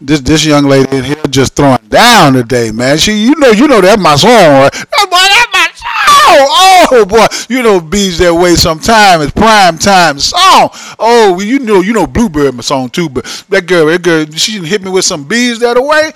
This young lady in here just throwing down today, man. You know that's my song, right? That boy, that's my song. Oh boy, bees that way. Sometime it's prime time song. Oh, Bluebird my song too, but that girl, she done hit me with some bees that away.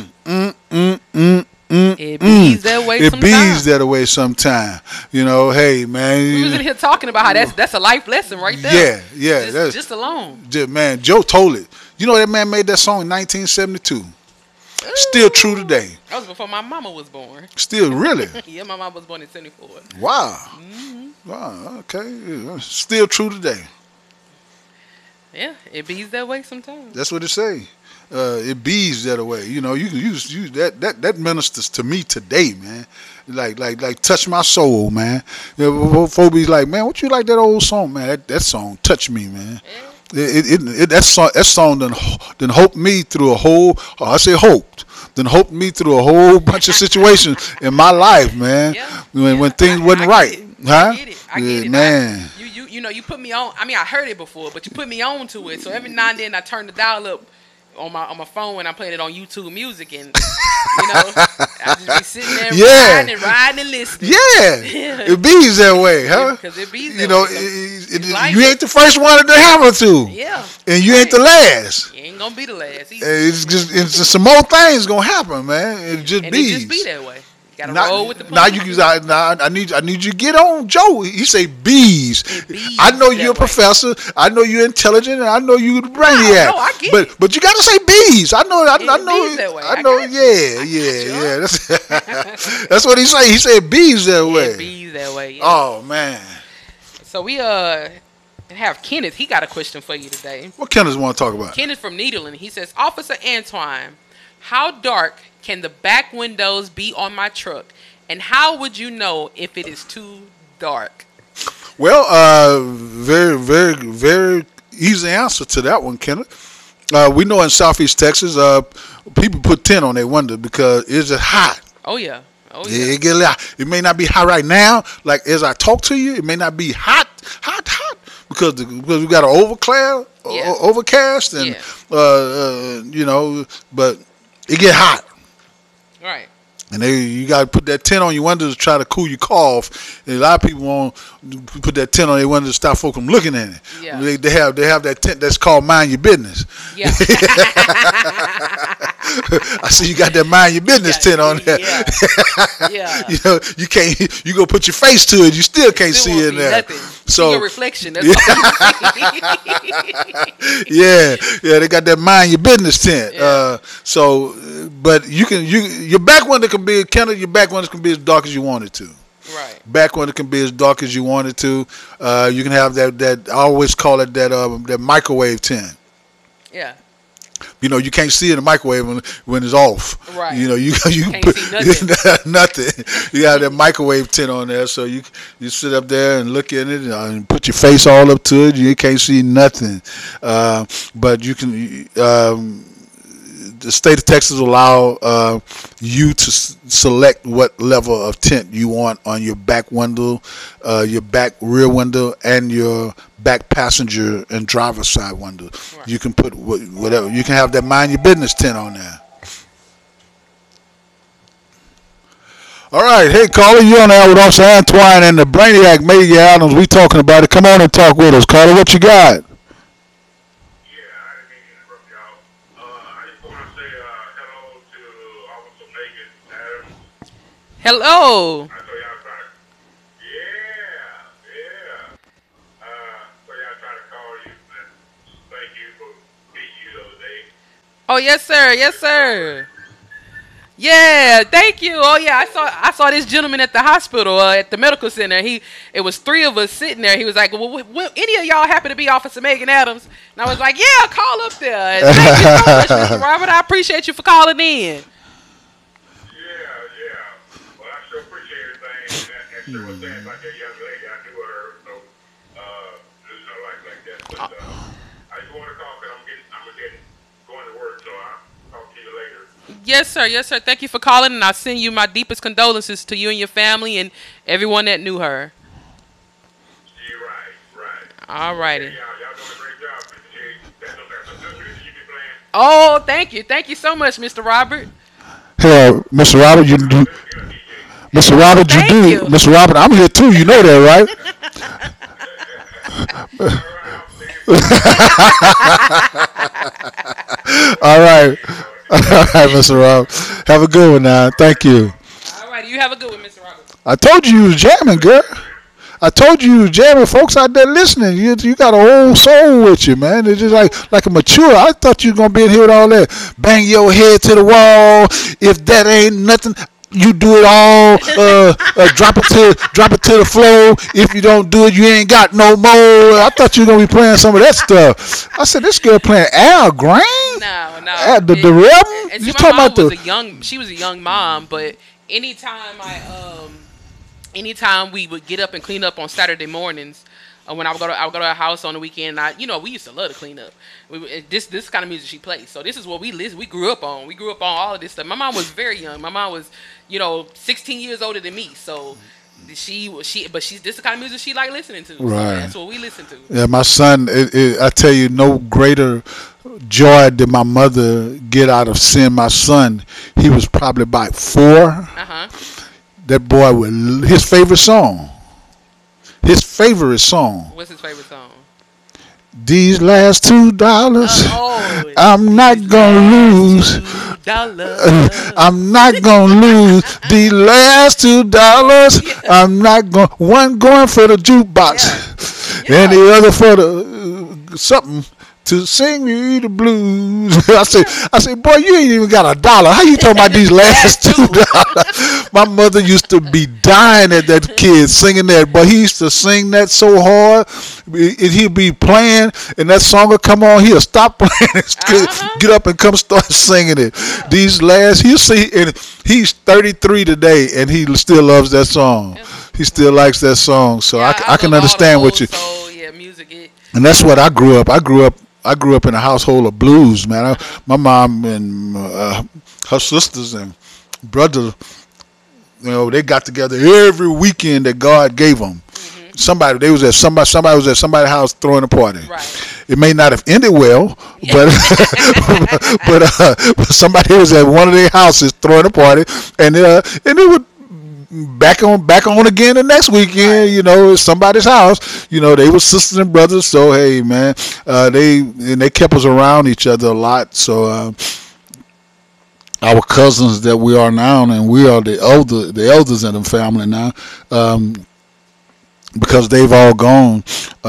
It bees that way It sometime. bees that away sometime. Hey man. We was in here talking about how that's a life lesson right there. Yeah. Just alone. Man, Joe told it. That man made that song in 1972. Still true today. That was before my mama was born. Still really. Yeah, my mama was born in 74. Wow. Wow. Okay. Yeah. Still true today. Yeah, it bees that way sometimes. That's what it say. It bees that away. You can use that ministers to me today, man. Like touch my soul, man. Folks be like, man, what you like that old song, man? That song touched me, man. Yeah. That song done hoped me through a whole. I say hoped. Then hoped me through a whole bunch of situations in my life, man. Yeah. When things wasn't right, huh? I get it, man. You put me on. I mean, I heard it before, but you put me on to it. So every now and then I turn the dial up on my phone when I'm playing it on YouTube Music, and I just be sitting there riding and listening. Yeah, it bees that way, huh? Because it bees that way. You ain't the first one to happen to. Yeah, and you ain't the last. You ain't gonna be the last. It's just some more things gonna happen, man. It just bees. It just be that way. Gotta roll with the now I need you to get on Joe. He say bees. I know you're a professor. I know you're intelligent, and I know you're the brainiac. No, I get it. But you gotta say bees. I know. Bees that way. I know. Yeah. That's what he say. He said bees that way. Bees that way. Yeah. Oh man. So we have Kenneth. He got a question for you today. What Kenneth want to talk about? Kenneth from Needland. He says, Officer Antoine, how dark can the back windows be on my truck, and how would you know if it is too dark? Well, very, very, very easy answer to that one, Kenneth. We know in Southeast Texas, people put tint on their window because it's just hot. Oh yeah. It get hot. It may not be hot right now. Like as I talk to you, it may not be hot, because we got an overcast, and but it get hot. Right. And you got to put that tent on your windows to try to cool your cough. And a lot of people won't put that tent on their windows to stop folk from looking at it. Yeah. They have that tent that's called Mind Your Business. Yeah. I see you got that Mind Your Business tent on there. Yeah. You go put your face to it, you still can't see it in there. Nothing. So your reflection. That's all you yeah, they got that Mind Your Business tent. Yeah. But your back window can be, Kenneth, your back window can be as dark as you want it to. Right. Back window can be as dark as you want it to. You can have that I always call it that microwave tent. Yeah. You can't see in the microwave when it's off. Right. You can't see nothing. Nothing. You got that microwave tent on there, so you sit up there and look at it and put your face all up to it. You can't see nothing. But you can. The state of Texas will allow you to select what level of tint you want on your back window, your back rear window, and your back passenger and driver's side window. Right. You can put whatever. You can have that Mind Your Business tint on there. All right. Hey, caller, you on there with Officer Antoine and the Brainiac, Media Adams. We talking about it. Come on and talk with us. Caller, what you got? Hello. Oh yes, sir. Yes, sir. Yeah, thank you. Oh yeah, I saw this gentleman at the hospital, at the medical center. It was 3 of us sitting there. He was like, "Well, any of y'all happen to be Officer Megan Adams?" And I was like, "Yeah, call up there." And thank you so much, Mr. Robert. I appreciate you for calling in. Sure was saying like that young lady, I knew her, so like that. But I just want to call because I'm going to work, so I'll talk to you later. Yes, sir. Yes, sir. Thank you for calling, and I send you my deepest condolences to you and your family and everyone that knew her. Yeah, right. All righty. Y'all doing a great job. Oh, thank you so much, Mr. Robert. Hell, Mr. Robert, you do. Mr. Oh, Robert, you thank do. you. Mr. Robert, I'm here too. You know that, right? All right. All right, Mr. Rob. Have a good one now. Thank you. All right, you have a good one, Mr. Robert. I told you was jamming, girl. I told you was jamming. Folks out there listening, you got a whole soul with you, man. It's just like a mature. I thought you was gonna be in here with all that. Bang your head to the wall. If that ain't nothing, you do it all. Drop it to the floor. If you don't do it, you ain't got no more. I thought you were gonna be playing some of that stuff. I said this girl playing Al Green. No, no. The Rebel. And You see, my talking mom about the? was a young. She was a young mom, but anytime we would get up and clean up on Saturday mornings, when I would go to our house on the weekend, we used to love to clean up. This kind of music she plays. So this is what we grew up on. We grew up on all of this stuff. My mom was very young. My mom was, 16 years older than me. So this is the kind of music she liked listening to. Right. So that's what we listen to. Yeah, my son. I tell you, no greater joy did my mother get out of seeing my son. He was probably about 4. That boy with his favorite song. His favorite song. What's his favorite song? These last $2, I'm not gonna lose. I'm not gonna lose. These last $2, I'm not going. One going for the jukebox, and the other for the something to sing me the blues. I said, boy, you ain't even got $1. How you talking about these last $2? My mother used to be dying at that kid singing that, but he used to sing that so hard. He'd be playing, and that song would come on. He'll stop playing, get up and come start singing it. These last, he'll see, and he's 33 today, and he still loves that song. He still likes that song, so I can understand what you. Music. And that's what I grew up. I grew up in a household of blues, man. My mom and her sisters and brothers, they got together every weekend that God gave them. Somebody was at somebody's house throwing a party. Right. It may not have ended well, but but somebody was at one of their houses throwing a party, and it would. Back on again the next weekend, it's somebody's house. They were sisters and brothers, so hey, man, they kept us around each other a lot. So our cousins that we are now, and we are the elders in the family now, because they've all gone,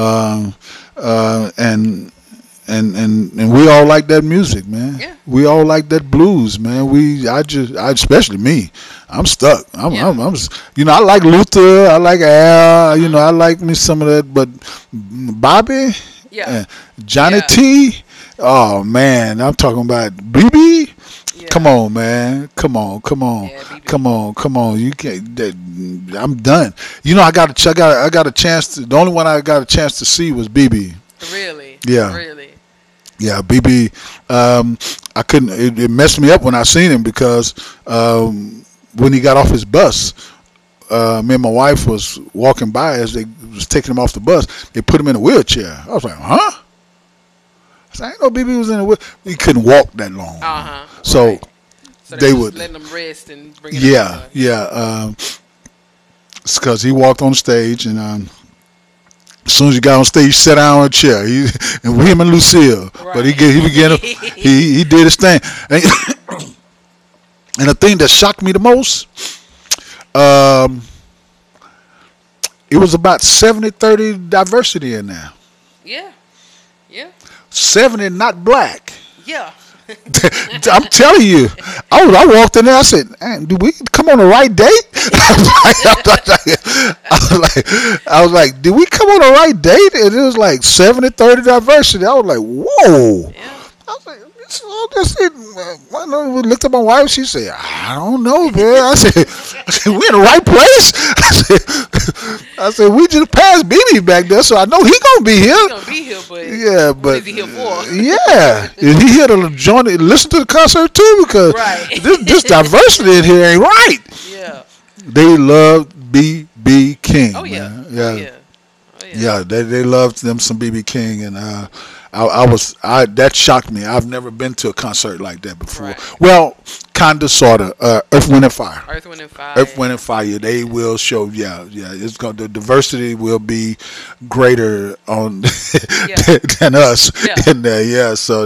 and we all like that music, man. Yeah. We all like that blues, man. I especially me. I'm stuck. I'm I like Luther. I like Al. I like me some of that. But Bobby, Johnny T. Oh man, I'm talking about BB. Yeah. Come on, man. Come on. Yeah, come on. You can't. I'm done. I got a chance to. The only one I got a chance to see was BB. Really? Yeah. Really? Yeah, BB. I couldn't. It messed me up when I seen him because when he got off his bus, me and my wife was walking by as they was taking him off the bus. They put him in a wheelchair. I was like, huh? I said, I didn't know BB was in a wheelchair. He couldn't walk that long. So, right. So they would let him rest and bring it up. Yeah. It's because he walked on stage and. As soon as he got on stage, he sat down on a chair. And him and Lucille, right. But he began. He did his thing. And the thing that shocked me the most, it was about 70-30 diversity in there. Yeah. 70 not black. Yeah. I'm telling you, I walked in there. I said, "Do we come on the right date?" I was like, "Did we come on the right date?" And it was like 70-30 diversity. I was like, "Whoa!" Yeah. I was like, "That's it." I looked at my wife. She said, "I don't know, man." I said, "We in the right place?" I said, "We just passed BB back there, so I know he gonna be here." He gonna be here, but yeah, but what is he here for? Yeah, is he here to join it, listen to the concert too? Because this diversity in here ain't right. Yeah, they love BB King. Oh yeah, man. Yeah. They loved them some BB King, and That shocked me. I've never been to a concert like that before. Right. Well, kinda, sorta. Earth, Wind and Fire. Earth, Wind, and Fire. Earth, Wind and Fire. They will show. Yeah, yeah. It's going. The diversity will be greater on than us Yeah. in there. Yeah. So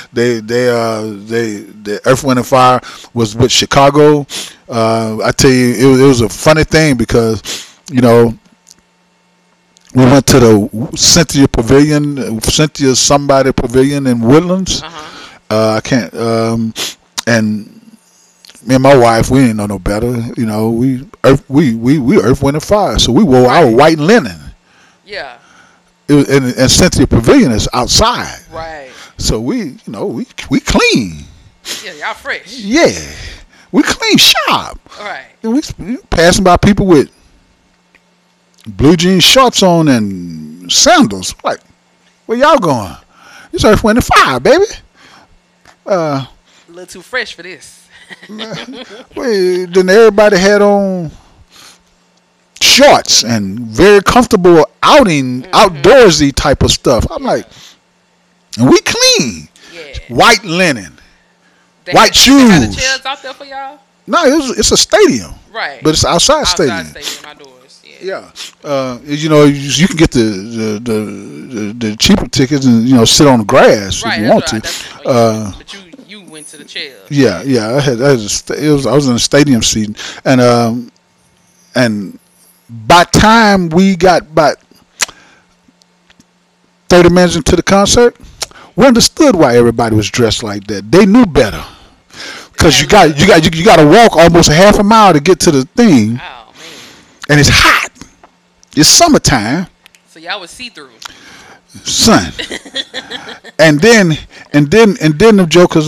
the Earth, Wind and Fire was with Chicago. I tell you, it was a funny thing because you know we went to the Cynthia Pavilion, Cynthia somebody Pavilion in Woodlands. I can't. And me and my wife, we didn't know no better. You know, we Earth, Wind and Fire. So we wore our white linen. Yeah. It was, and Cynthia Pavilion is outside. Right. So we clean. Yeah, y'all fresh. Yeah, we clean sharp. All right. And we passing by people with blue jean shorts on and sandals. Like, where y'all going? It's Earth, Wind and Fire, baby. A little too fresh for this. Then everybody had on shorts and very comfortable outdoorsy type of stuff. I'm like, and we clean, Yeah. white linen, They white They had the shoes. chairs out there for y'all. No, it's a stadium, Right. but it's outside outside stadium. stadium outdoors. Yeah. Yeah, you know, you can get the cheaper tickets and sit on the grass Right. if you That's want right. to. But you went to the chairs. Yeah, I was in a stadium seat, and by time we got about 30 minutes into the concert, we understood why everybody was dressed like that. They knew better, because you got to walk almost a half a mile to get to the thing, Oh man. and it's hot. It's summertime, So y'all was see through. son. and then the jokers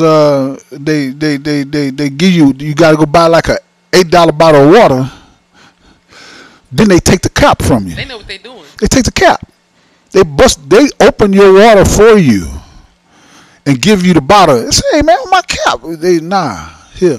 they give you got to go buy like a $8 bottle of water. Then they take the cap from you. They know what they doing. They take the cap. They open your water for you and give you the bottle. They say, hey man, my cap. Here.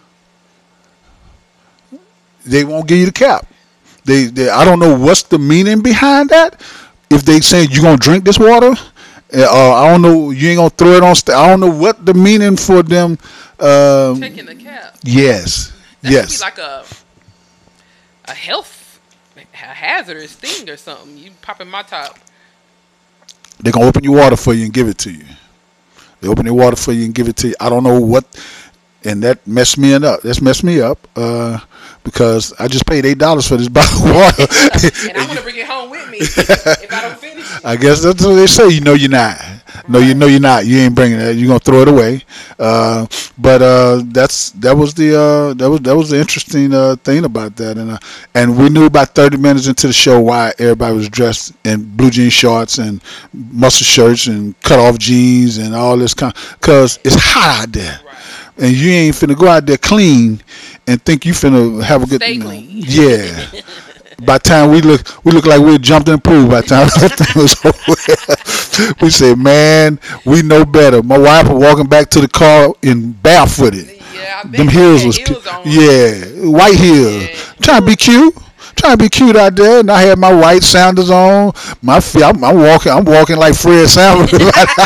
They won't give you the cap. They I don't know what's the meaning behind that. If they saying you gonna drink this water, I don't know. You ain't gonna throw it on. I don't know what the meaning for them. Taking the cap. Yes. That Yes. should be like a health a hazardous thing or something. You popping my top. They're gonna open your water for you and give it to you. They open your water for you and give it to you. I don't know what, and that messed me up. That's messed me up because I just paid $8 for this bottle of water. And I want to bring it home with me if I don't finish it. I guess that's what they say. You know you're not. No, you know you're not. You ain't bringing it. You're gonna throw it away. But that was the interesting thing about that. And we knew about 30 minutes into the show why everybody was dressed in blue jean shorts and muscle shirts and cut off jeans and all this because it's hot out there. Right. And you ain't finna go out there clean and think you finna have a good. Stay clean. Yeah. By the time we look like we jumped in the pool. By the time that thing was over, we said, "Man, we know better." My wife was walking back to the car in barefooted. Yeah, I bet Them you heels had was heels on. white heels. Yeah. Trying to be cute. Trying to be cute out there, and I had my white sandals on. My feet, I'm walking like Fred Sanford.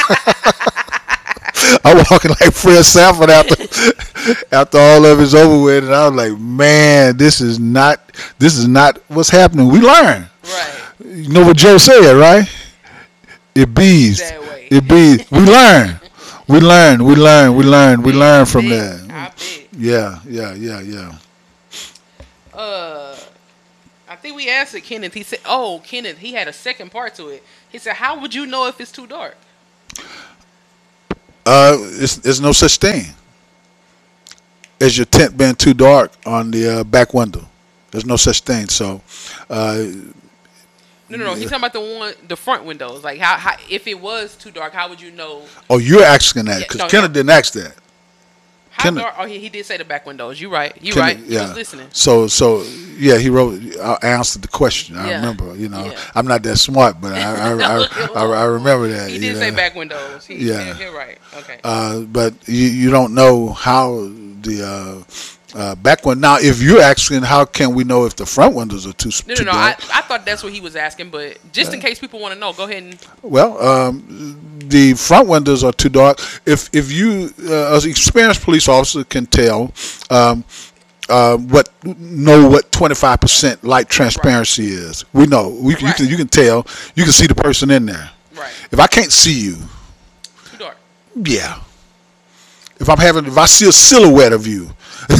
I'm walking like Fred Sanford after all of it's over with, and I was like, man, this is not what's happening. We learn. Right. You know what Joe said, right? It bees. That way. It bees. We learn. We learn from that. I bet. Yeah. I think we answered Kenneth. He said, Kenneth, he had a second part to it. He said, how would you know if it's too dark? There's no such thing as your tent being too dark on the back window. There's no such thing. So, No. He's talking about the front windows. Like how if it was too dark, how would you know? oh, you're asking that because no, Kenneth didn't ask that. How Kenneth- dark? Oh, he did say the back windows. You right. You Kenneth, right. You was listening. So yeah, he wrote. I answered the question. I Yeah. remember. Yeah. I'm not that smart, but I remember that. He did say back windows. Yeah. You're right. Okay. But you don't know how Back when now, if you're asking how can we know if the front windows are too No, too no, no. dark? I thought that's what he was asking, but just in case people want to know, go ahead and. Well, the front windows are too dark. If you, as an experienced police officer, can tell what 25% light transparency is. We know. Right. You can tell. You can see the person in there. Right. If I can't see you, Too dark. yeah. If I see a silhouette of you,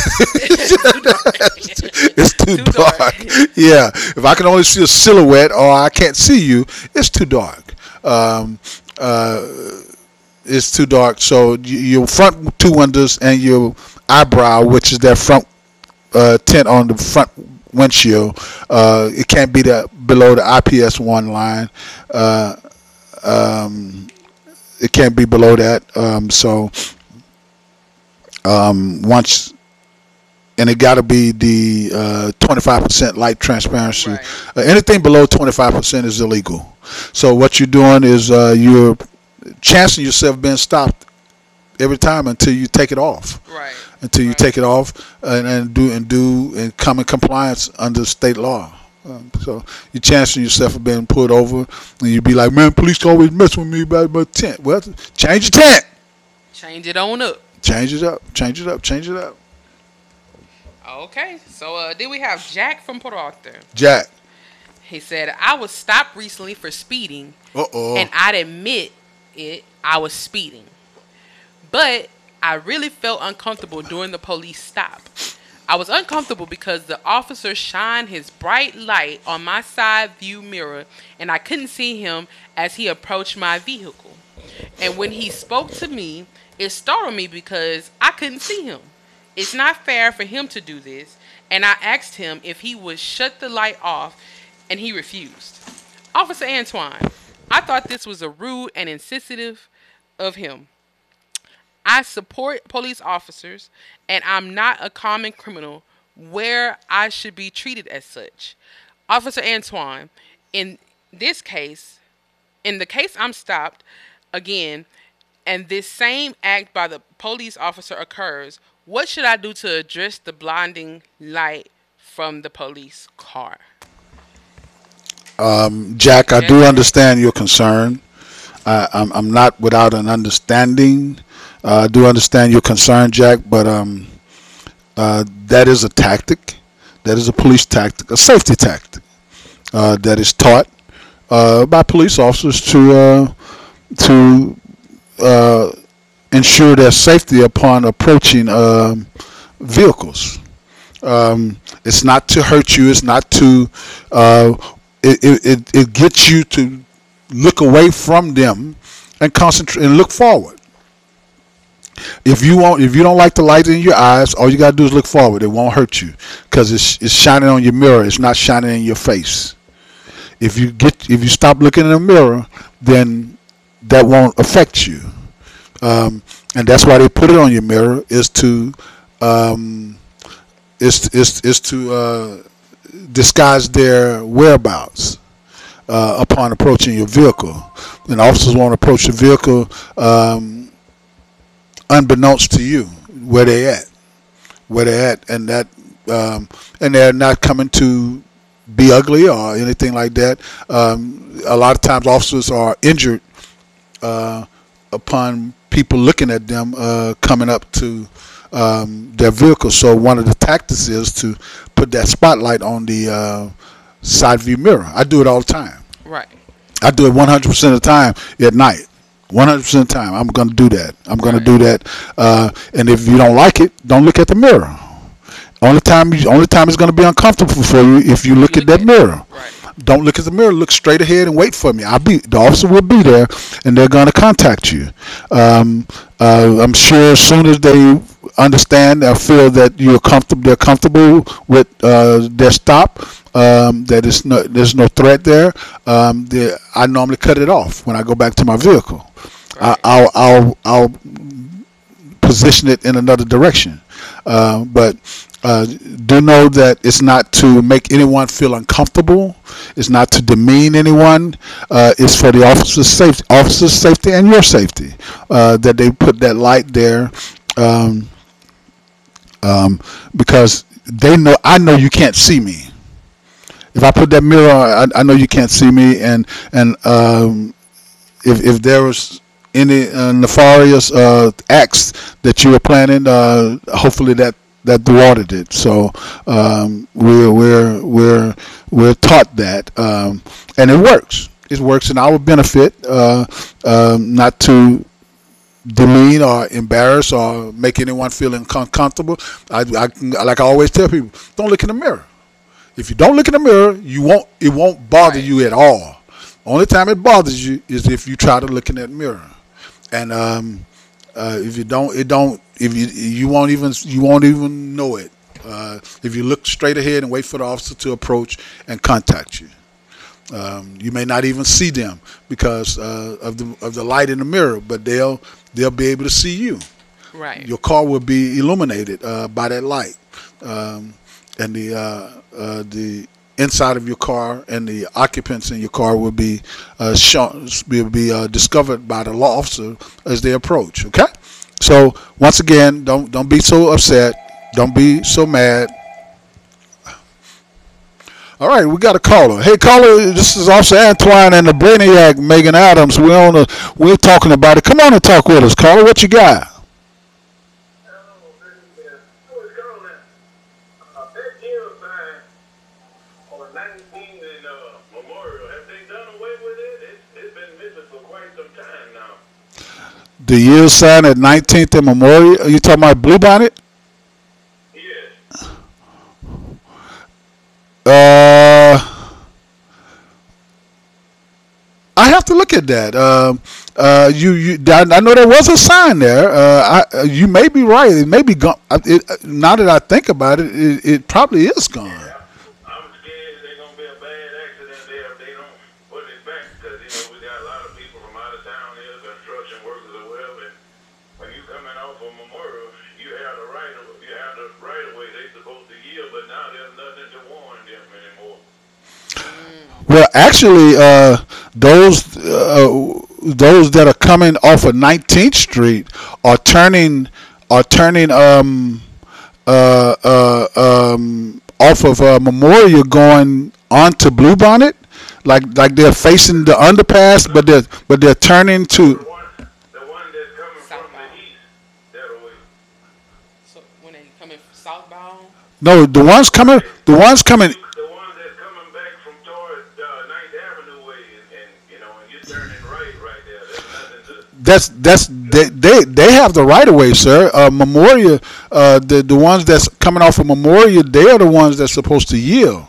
it's too dark. Yeah. If I can only see a silhouette or I can't see you, it's too dark. It's too dark. So your front two windows and your eyebrow, which is that front tint on the front windshield, it can't be below the IPS 1 line. It can't be below that. Once, and it got to be the 25% light transparency. Right. Anything below 25% is illegal. So what you're doing is you're chancing yourself being stopped every time until you take it off. Right. Until you take it off and come in compliance under state law. So you're chancing yourself of being pulled over, and you'd be like, "Man, police always mess with me about my tent." Well, change your tent. Change it on up. Change it up. Change it up. Change it up. Okay. So then we have Jack from Port Arthur. Jack. He said, "I was stopped recently for speeding, Uh-oh. and I'd admit it. I was speeding, but I really felt uncomfortable during the police stop. I was uncomfortable because the officer shined his bright light on my side view mirror, and I couldn't see him as he approached my vehicle. And when he spoke to me, it startled me because I couldn't see him. It's not fair for him to do this, and I asked him if he would shut the light off, and he refused. Officer Antoine, I thought this was a rude and insensitive of him. I support police officers, and I'm not a common criminal where I should be treated as such. Officer Antoine, in the case I'm stopped again, and this same act by the police officer occurs, what should I do to address the blinding light from the police car?" Jack, I do understand your concern. I'm not without an understanding. I do understand your concern, Jack, but that is a tactic. That is a police tactic, a safety tactic that is taught by police officers to ensure their safety upon approaching vehicles. It's not to hurt you. It's not to. It gets you to look away from them and concentrate and look forward. If you don't like the light in your eyes, all you gotta do is look forward. It won't hurt you because it's shining on your mirror. It's not shining in your face. If you stop looking in the mirror, then that won't affect you. And that's why they put it on your mirror is to disguise their whereabouts upon approaching your vehicle. And officers won't approach the vehicle unbeknownst to you where they're at, and that and they're not coming to be ugly or anything like that. A lot of times officers are injured upon people looking at them coming up to their vehicle. So one of the tactics is to put that spotlight on the side view mirror. I do it all the time. Right. I do it 100% of the time at night. 100% of the time, I'm going to do that. I'm going to do that. And if you don't like it, don't look at the mirror. Only time it's going to be uncomfortable for you if you look at that mirror. Right. Don't look at the mirror. Look straight ahead and wait for me. The officer will be there, and they're going to contact you. I'm sure as soon as they understand or feel that they're comfortable with their stop, that there's no threat there. I normally cut it off when I go back to my vehicle. Right. I'll position it in another direction, but. Do know that it's not to make anyone feel uncomfortable. It's not to demean anyone. It's for the officer's safety, and your safety. That they put that light there because I know you can't see me. If I put that mirror on, I know you can't see me, and if there was any nefarious acts that you were planning, hopefully that thwarted it. So we're taught that, and it works. It works in our benefit, not to demean or embarrass or make anyone feel uncomfortable. Like I always tell people, don't look in the mirror. If you don't look in the mirror, it won't bother you at all. Only time it bothers you is if you try to look in that mirror. And if you don't, you won't even know it. If you look straight ahead and wait for the officer to approach and contact you. You may not even see them because of the light in the mirror, but they'll be able to see you. Right. Your car will be illuminated by that light, and the inside of your car and the occupants in your car will be discovered by the law officer as they approach. Okay. So once again, don't be so upset. Don't be so mad. All right, we got a caller. Hey, caller, this is Officer Antoine and the Brainiac, Megan Adams. We're talking about it. Come on and talk with us, caller. What you got? The yield sign at 19th and Memorial. Are you talking about Bluebonnet? Yes. I have to look at that. I know there was a sign there. You may be right. It may be gone. Now that I think about it, it probably is gone. I'm scared there's gonna be a bad accident there if they don't put it back, because we got a lot of people from out of town here, construction workers or whatever. And when you coming off of Memorial, you have the right of way. They supposed to yield, but now there's nothing to warn them anymore. Well, actually, those that are coming off of 19th Street are turning off of Memorial going onto Bluebonnet, like they're facing the underpass, but they're turning to. The one that's coming from the east, that way. So when they coming southbound? No, the ones coming. The ones that's coming back from toward 9th Avenue way, and you're turning right there. There's nothing to. They have the right of way, sir. Memorial, the ones that's coming off of Memorial, they are the ones that's supposed to yield,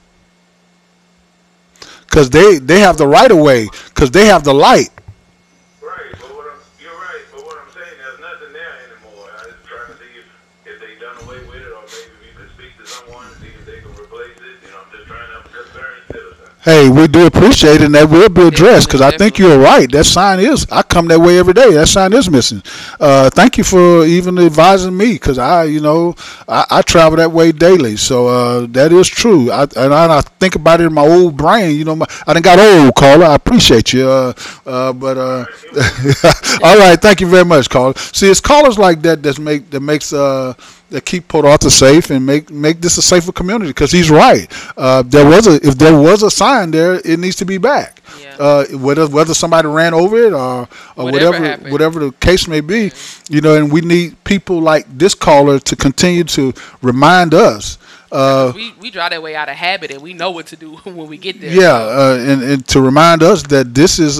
because they have the right of way, because they have the light. Right, but you're right, but what I'm saying, there's nothing there anymore. I was trying to see if they done away with it, or maybe we could speak to someone, see if they can replace it. I'm just trying to concern citizens. Hey, we do appreciate it, and that will be addressed, because I think you're right. That sign I come that way every day. That sign is missing. Thank you for even advising me, because I travel that way daily. So that is true. I think about it in my old brain. I done got old, caller. I appreciate you. But all right, thank you very much, caller. See, it's callers like that that keep Port Arthur safe and make this a safer community, because he's right. If there was a sign there, it needs to be back. Yeah. Whether somebody ran over it or whatever the case may be, and we need people like this caller to continue to remind us. We draw that way out of habit, and we know what to do when we get there. Yeah, and to remind us that this is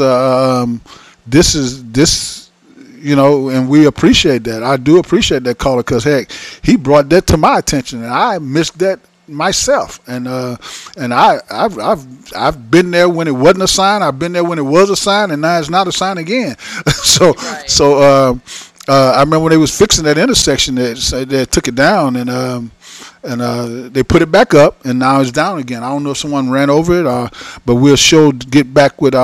and we appreciate that. I do appreciate that caller, because heck, he brought that to my attention, and I missed that myself. And I've been there when it wasn't a sign. I've been there when it was a sign, and now it's not a sign again. So I remember when they was fixing that intersection, they took it down, and they put it back up, and now it's down again. I don't know if someone ran over it, but we'll get back with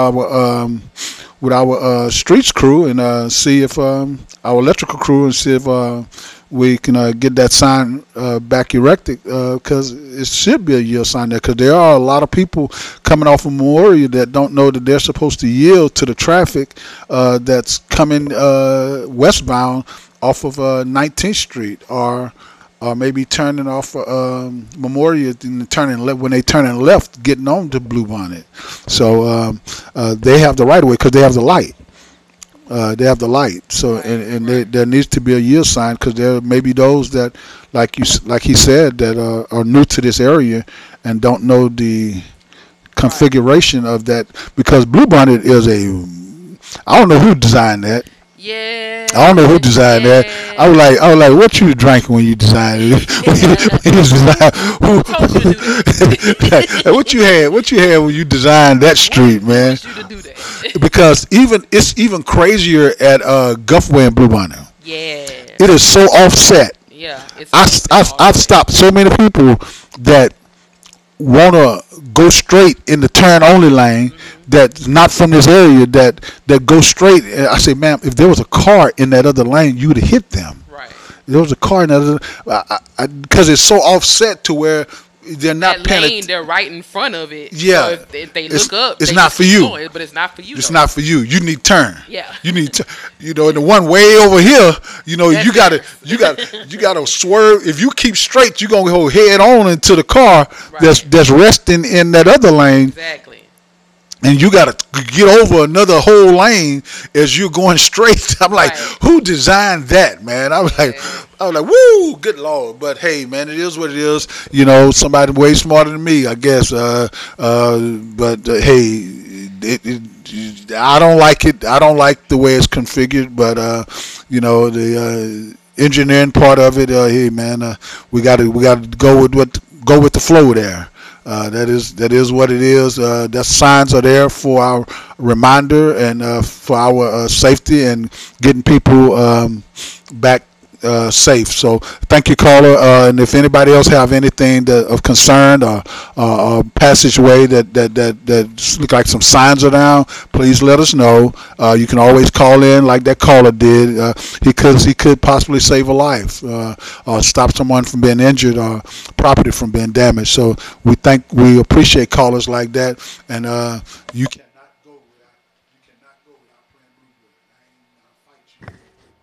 our streets crew and see if our electrical crew, and see if we can get that sign back erected, because it should be a yield sign there, because there are a lot of people coming off of Memorial that don't know that they're supposed to yield to the traffic that's coming westbound off of 19th Street or or maybe turning off Memorial and turning left when they turning left, getting on to Bluebonnet. So they have the right of way because they have the light. They have the light. So there needs to be a yield sign because there may be those that, like he said, that are new to this area and don't know the configuration of that, because Bluebonnet is I don't know who designed that. Yeah. I don't know who designed that. I was like, what you drinking when you designed it? What you had when you designed that street, man? You to do that. Because it's even crazier at Guffway and Bluebonnet. Yeah. It is so offset. Yeah. I've stopped so many people that want to go straight in the turn only lane, that's not from this area, that go straight. And I say, ma'am, if there was a car in that other lane, you would have hit them. Right. If there was a car in that other, because it's so offset to where they're not that lane, they're right in front of it. Yeah. So if they look up, it's not for you. But it's not for you. It's not for you. You need turn. Yeah. You need to, and the one way over here, you gotta swerve. If you keep straight, you're gonna go head on into the car that's resting in that other lane. Exactly. And you got to get over another whole lane as you're going straight. I'm like, who designed that, man? I was like, woo, good Lord. But hey, man, it is what it is. Somebody way smarter than me, I guess. But hey, I don't like it. I don't like the way it's configured. But the engineering part of it, hey, man, we got to go with the flow there. That is what it is. The signs are there for our reminder and for our safety and getting people back safe. So thank you, caller. And if anybody else have anything of concern or passageway that look like some signs are down, please let us know. You can always call in like that caller did. He could possibly save a life or stop someone from being injured or property from being damaged. So we appreciate callers like that. And you cannot go without playing Bluebird.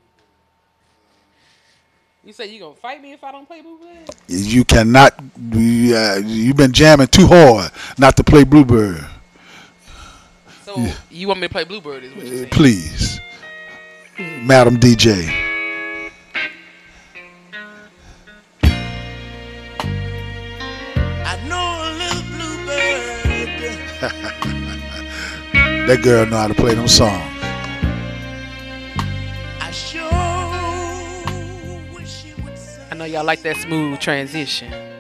You say you gonna fight me if I don't play Bluebird? You cannot. You've been jamming too hard not to play Bluebird. So you want me to play Bluebird? Is what you're saying? Please, Madam DJ. I know a little Bluebird. That girl know how to play them songs. I know y'all like that smooth transition.